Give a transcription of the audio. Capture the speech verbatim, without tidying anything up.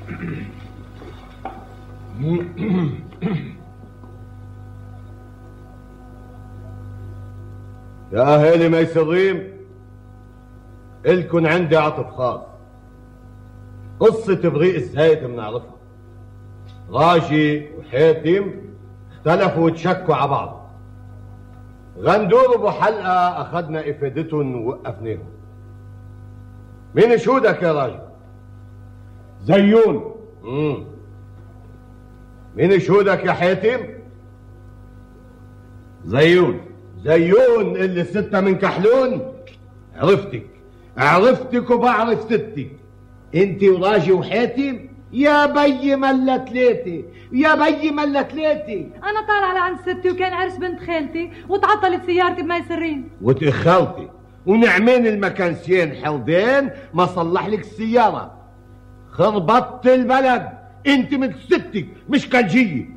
يا اهالي ميسرين، الكن عندي عطف خاص. قصة بريء الزايد بنعرفها. راجي وحاتم اختلفوا وتشكوا على بعض. غندور ابو حلقة اخذنا افادتهم ووقفناهم. مين شهودك يا راجل؟ زيون. امم مين شهودك يا حاتم؟ زيون. زيون اللي ستة من كحلون. عرفتك عرفتك وبعرف ستك. انت وراجي وحاتم يا بي ملا ثلاثة، يا بي ملا ثلاثة. انا طالعة لعند ستي وكان عرس بنت خالتي وتعطلت سيارتي بميسرين وتأخرتي ونعمين المكانسيين حوضين ما صلح لك السيارة. خربطت البلد. انت من ستك مش كالجية.